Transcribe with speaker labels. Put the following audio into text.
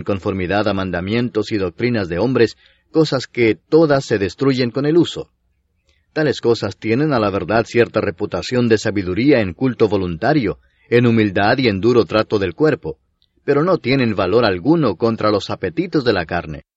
Speaker 1: conformidad a mandamientos y doctrinas de hombres, cosas que todas se destruyen con el uso. Tales cosas tienen a la verdad cierta reputación de sabiduría en culto voluntario, en humildad y en duro trato del cuerpo, pero no tienen valor alguno contra los apetitos de la carne.